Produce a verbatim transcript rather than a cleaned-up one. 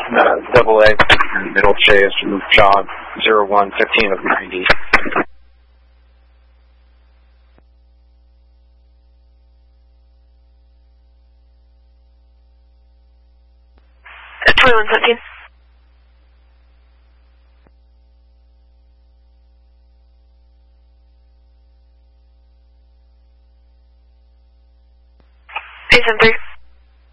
uh, double A, middle chase from John zero one fifteen of ninety. twenty-one seventeen. eight seven three.